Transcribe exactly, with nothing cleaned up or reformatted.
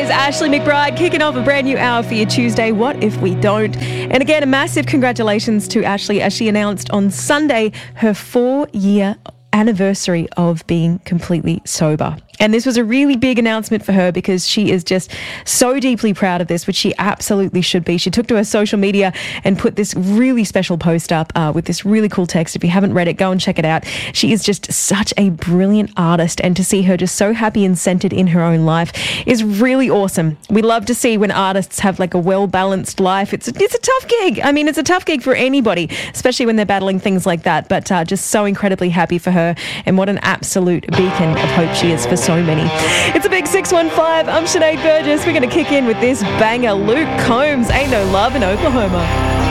is Ashley McBride kicking off a brand new hour for you Tuesday. What if we don't? And again, a massive congratulations to Ashley as she announced on Sunday her four-year anniversary of being completely sober. And this was a really big announcement for her because she is just so deeply proud of this, which she absolutely should be. She took to her social media and put this really special post up uh, with this really cool text. If you haven't read it, go and check it out. She is just such a brilliant artist, and to see her just so happy and centered in her own life is really awesome. We love to see when artists have like a well-balanced life. It's, it's a tough gig. I mean, it's a tough gig for anybody, especially when they're battling things like that, but uh, just so incredibly happy for her, and what an absolute beacon of hope she is for so many. It's a big six one five. I'm Sinead Burgess. We're going to kick in with this banger. Luke Combs, Ain't No Love in Oklahoma.